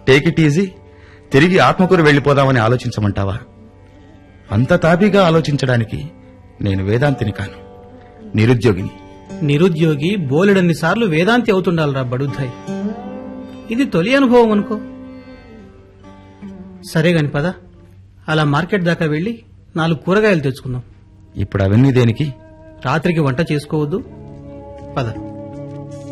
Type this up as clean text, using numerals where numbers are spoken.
Take it easy, తిరిగి ఆత్మకూరు వెళ్లిపోదామని ఆలోచించమంటావా? అంత తాపీగా ఆలోచించడానికి నేను వేదాంతిని కాను, నిరుద్యోగిని. నిరుద్యోగి బోలెడన్ని సార్లు వేదాంతి అవుతుండాలరా బడుద్దాయి. ఇది తొలి అనుభవం అనుకో. సరే గాని పద, అలా మార్కెట్ దాకా వెళ్లి 4 కూరగాయలు తెచ్చుకుందాం. ఇప్పుడు అవన్నీ దేనికి? రాత్రికి వంట చేసుకోవద్దు. పద.